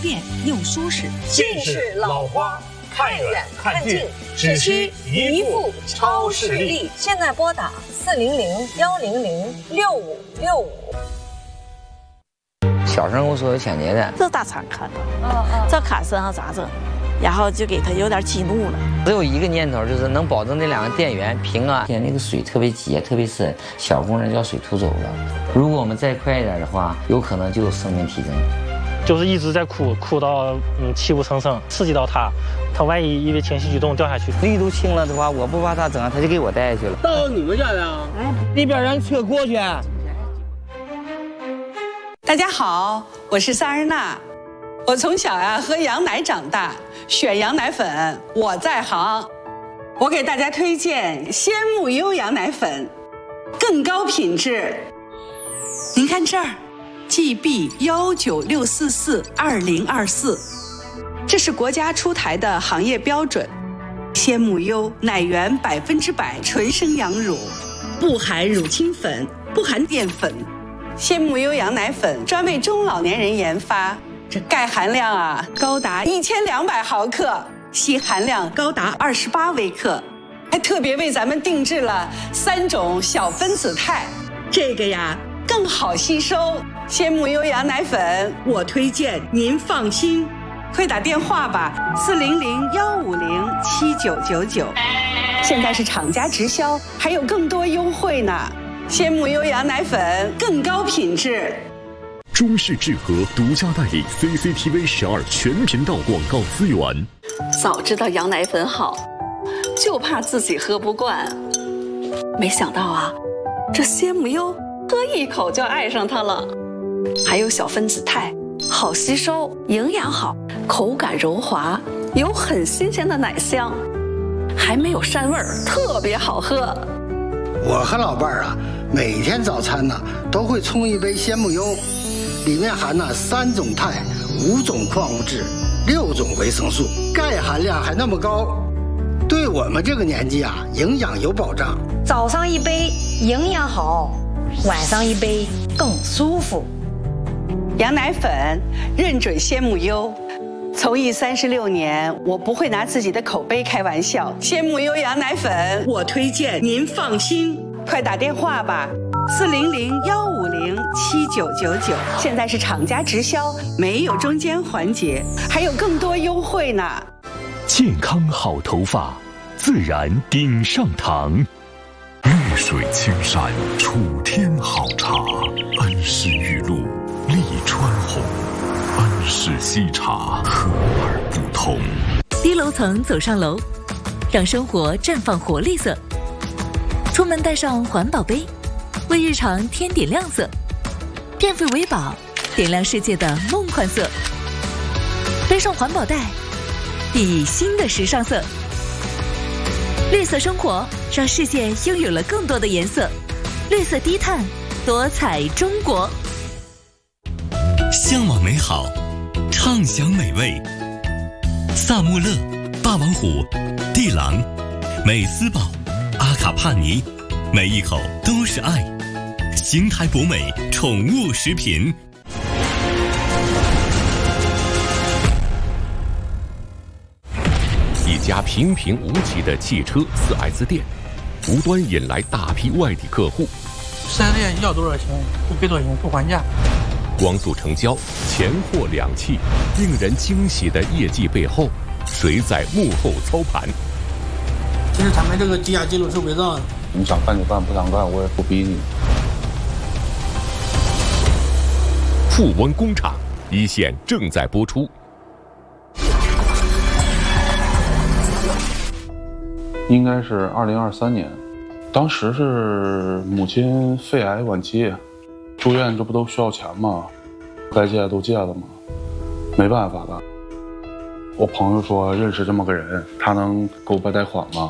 便又舒适。 近视老花，看远看近，只需一副超视力。 现在拨打400-100-6565。 小时候我所有想念的， 这大餐看到，这看身上咋整？然后就给他有点激怒了。 只有一个念头，就是能保证那两个电源平安。那个水特别急，特别深，小工人叫水吐走了。如果我们再快一点的话，有可能就有生命体征。 就是一直在哭到泣不成声，刺激到他万一因为情绪激动掉下去。 力度轻了的话，我不怕他整，他就给我带下去了。 到你们家呀？ 那边让车过去。 大家好，我是萨日娜。我从小喝羊奶长大，选羊奶粉我在行。我给大家推荐鲜木优羊奶粉，更高品质。您看这儿 GB196442024，这是国家出台的行业标准。鲜木优奶源100%纯生羊乳，不含乳清粉，不含淀粉。鲜木优羊奶粉专为中老年人研发。这钙含量高达1200毫克，硒含量高达28微克，还特别为咱们定制了3种小分子肽，这个更好吸收。鲜木优羊奶粉我推荐，您放心，快打电话吧，400-150-7999，现在是厂家直销，还有更多优惠呢。鲜木优羊奶粉更高品质。 中视智和独家代理 CCTV 12全频道广告资源。 早知道羊奶粉好，就怕自己喝不惯。没想到这鲜木优喝一口就爱上它了。还有小分子肽，好吸收，营养好，口感柔滑，有很新鲜的奶香，还没有膻味儿，特别好喝。 我和老伴儿每天早餐都会冲一杯鲜木优。里面含3种肽、5种矿物质、6种维生素，钙含量还那么高，对我们这个年纪营养有保障。 早上一杯营养好，晚上一杯更舒服。 羊奶粉认准鲜木优，从艺36年，我不会拿自己的口碑开玩笑。鲜木优羊奶粉我推荐，您放心，快打电话吧，400-150-7999，现在是厂家直销，没有中间环节，还有更多优惠呢。 健康好头发，自然顶上堂。绿水青山，楚天好茶，恩施玉露，利川红，恩施西茶，和而不同。 低楼层走上楼，让生活绽放活力色。出门带上环保杯，为日常添点亮色。电费为宝，点亮世界的梦幻色。背上环保袋，熠熠新的时尚色。绿色生活，让世界拥有了更多的颜色。绿色低碳，多彩中国。 向往美好，畅享美味。萨穆勒、霸王虎、地狼、美斯宝、阿卡帕尼，每一口都是爱。邢台博美宠物食品。 一家平平无奇的汽车 4S 店，无端引来大批外地客户。 4S店要多少钱就给多少钱，不还价。 光速成交，钱货两讫，令人惊喜的业绩背后，谁在幕后操盘？ 其实他们这个计价记录是伪造的。 你想干就干，不想干我也不逼你。 富翁工厂一线正在播出。 应该是2023年，当时是母亲肺癌晚期，住院这不都需要钱吗？该借的都借了嘛，没办法了。我朋友说认识这么个人，他能给我办贷款吗？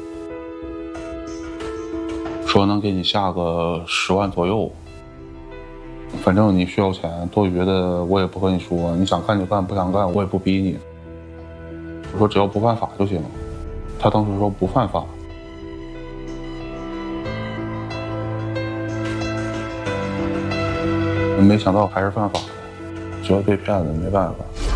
说能给你下个10万左右。反正你需要钱，多余的我也不和你说，你想干就干，不想干我也不逼你。我说只要不犯法就行。他当时说不犯法。没想到还是犯法的，只要被骗了没办法。